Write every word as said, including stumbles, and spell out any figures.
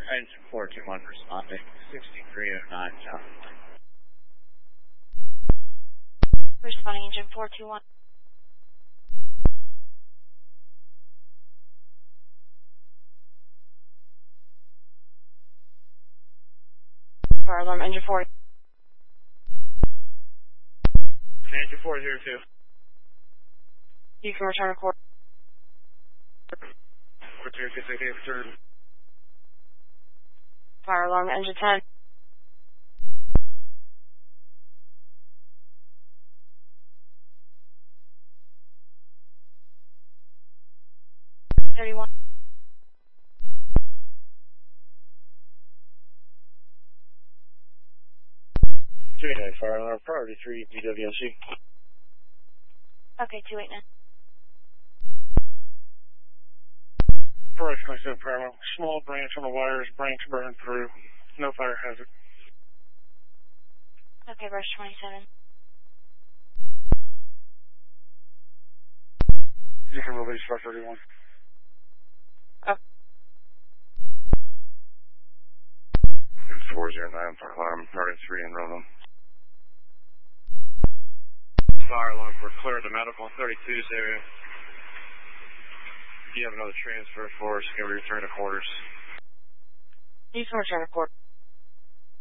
Engine four two one responding, sixty-three oh nine South. Responding engine four two one. Fire alarm engine four. Engine four zero two. You can return a quarter. four two six eight return. Fire alarm engine ten. thirty-one. two eight nine fire alarm, priority three, D W M C. Okay, two eight nine. Priority twenty-seven fire alarm, small branch on the wires, branch burned through, no fire hazard. Okay, brush twenty-seven. You can release five thirty-one. Oh. four zero nine fire alarm, priority three in Roanoke. Fire alarm for clear to medical, thirty-two's area. Do you have another transfer for us? Can we return to quarters? You can return a quarter.